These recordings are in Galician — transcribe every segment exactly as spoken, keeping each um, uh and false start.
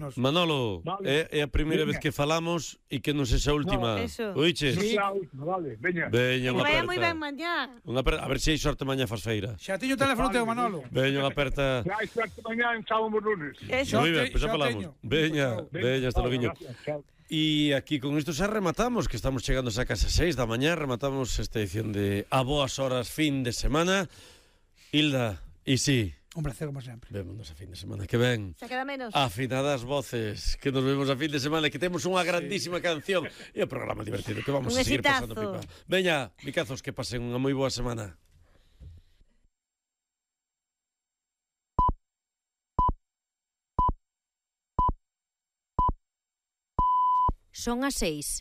escoitarnos. Manolo, vale. é, é a primeira vez que falamos e que non sexa a última. No, Oiches? Sí. A última, vale, veña. Veña, unha Vaya aperta. moi ben mañá. Unha aperta. A ver se hai sorte mañá fas feira. Xa teño o teléfono teu, Manolo. Veña, unha aperta. Hai suerte mañá en sábado o lunes. Eso. Moi ben, te- pois xa xa falamos. teño. Veña, veña, hasta logo. Gracias, chao. E aquí con isto xa rematamos, que estamos chegando xa case seis da mañá, rematamos esta edición de A Boas Horas fin de semana. Hilda, e sí, Un placer, como sempre. vémonos a fin de semana que ven. Se queda menos. Afinadas voces, que nos vemos a fin de semana, que temos unha grandísima canción e o programa divertido, que vamos Un a seguir exitazo. pasando pipa. Veña, micazos, que pasen unha moi boa semana. Son as seis.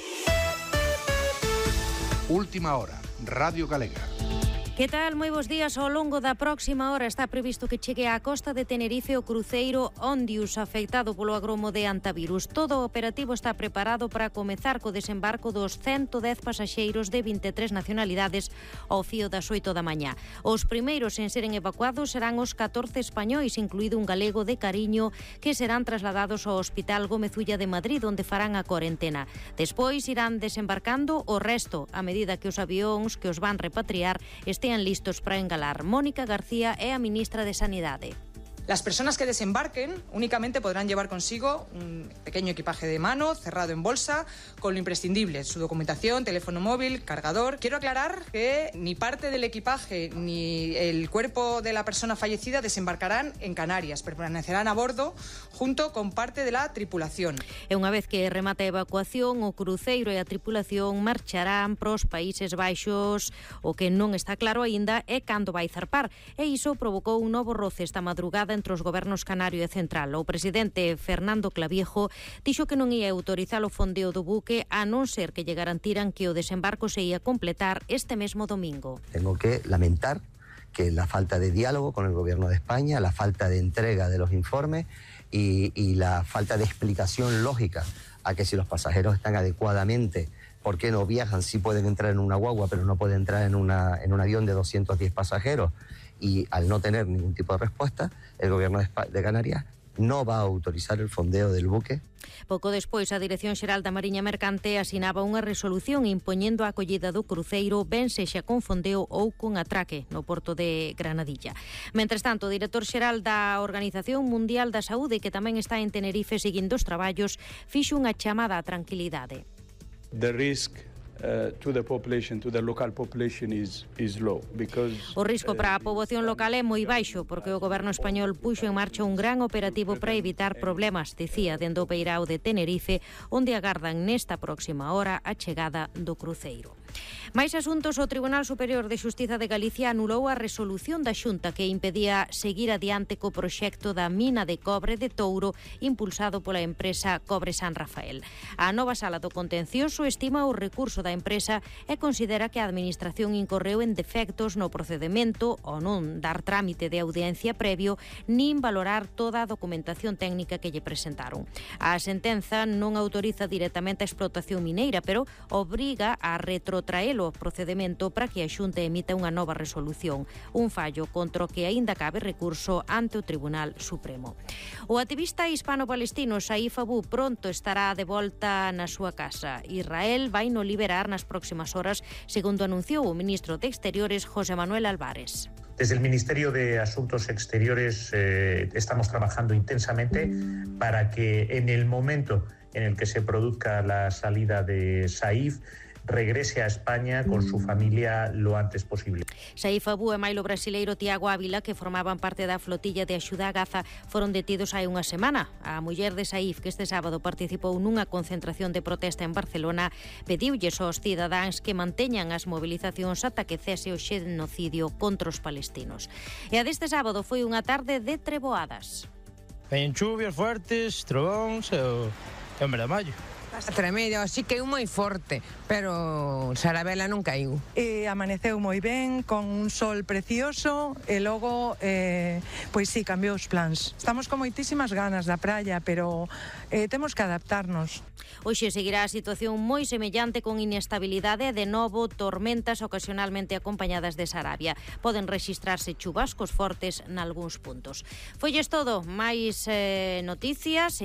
Última hora, Radio Galega. Que tal? Moi bons días. Ao longo da próxima hora está previsto que chegue á costa de Tenerife o cruceiro Ondius, afectado polo agromo de antivirus. Todo o operativo está preparado para comezar co desembarco dos ciento dez pasaxeiros de vinte e tres nacionalidades ao fío das oito da mañá. Os primeiros en seren evacuados serán os catorce españois, incluído un galego de Cariño, que serán trasladados ao Hospital Gómez Ulla de Madrid, onde farán a cuarentena. Despois irán desembarcando o resto, a medida que os avións que os van repatriar estean listos para engalar. Mónica García é a ministra de Sanidade. Las personas que desembarquen únicamente podrán llevar consigo un pequeño equipaje de mano, cerrado en bolsa, con lo imprescindible, su documentación, teléfono móvil, cargador. Quiero aclarar que ni parte del equipaje ni el cuerpo de la persona fallecida desembarcarán en Canarias, permanecerán a bordo junto con parte de la tripulación. E unha vez que remata a evacuación, o cruceiro e a tripulación marcharán pros Países Baixos. O que non está claro aínda é cando vai zarpar, e iso provocou un novo roce esta madrugada entre os gobernos canario e central. O presidente Fernando Claviejo dixo que non ia autorizar o fondeo do buque a non ser que lle garantiran que o desembarco se ia completar este mesmo domingo. Tengo que lamentar que la falta de diálogo con el gobierno de España, la falta de entrega de los informes y, y la falta de explicación lógica a que si los pasajeros están adecuadamente, ¿por qué no viajan? Sí pueden entrar en una guagua, pero no pueden entrar en, una, en un avión de doscientos diez pasajeros. Y al no tener ningún tipo de respuesta, el gobierno de, de Canarias no va a autorizar el fondeo del buque. Pouco despois, a Dirección Xeral da Mariña Mercante asinaba unha resolución impoñendo a acollida do cruceiro, ben sexa con fondeo ou con atraque no porto de Granadilla. Mentres tanto, o director xeral da Organización Mundial da Saúde, que tamén está en Tenerife seguindo os traballos, fixo unha chamada á tranquilidade. The risk Uh, to the population, to the local population is, is low because, o risco para a poboación local é moi baixo porque o goberno español puxo en marcha un gran operativo para evitar problemas, dicía dende o Peirao de Tenerife, onde agardan nesta próxima hora a chegada do cruceiro. Mais asuntos, o Tribunal Superior de Xustiza de Galicia anulou a resolución da Xunta que impedía seguir adiante co proxecto da mina de cobre de Touro impulsado pola empresa Cobre San Rafael. A nova sala do contencioso estima o recurso da empresa e considera que a Administración incorreu en defectos no procedemento ao non dar trámite de audiencia previo nin valorar toda a documentación técnica que lle presentaron. A sentenza non autoriza directamente a explotación mineira, pero obriga a retrotraelo o procedemento para que a Xunta emita unha nova resolución, un fallo contra o que aínda cabe recurso ante o Tribunal Supremo. O activista hispano-palestino Saif Abu pronto estará de volta na súa casa. Israel vai no liberar nas próximas horas, segundo anunciou o ministro de Exteriores José Manuel Álvarez. Desde el Ministerio de Asuntos Exteriores eh, estamos trabajando intensamente para que en el momento en el que se produzca la salida de Saif, regrese a España con su familia lo antes posible. Saif Abu e mailo brasileiro Tiago Ávila, que formaban parte da flotilla de axuda a Gaza, foron detidos hai unha semana. A muller de Saif, que este sábado participou nunha concentración de protesta en Barcelona, pediulles aos cidadáns que manteñan as movilizacións ata que cese o xenocidio contra os palestinos. E a deste sábado foi unha tarde de treboadas. Veñen chuvias fuertes, trovóns e o, e o mes de maio. Tremendo, así que é moi forte, pero Sarabela non caiu. E amaneceu moi ben, con un sol precioso, e logo, eh, pois sí, cambiou os plans. Estamos con moitísimas ganas da praia, pero eh, temos que adaptarnos. Hoxe seguirá a situación moi semellante con inestabilidade e de novo tormentas ocasionalmente acompañadas de Sarabia. Poden rexistrarse chubascos fortes nalgúns puntos. Folles todo, máis eh, noticias.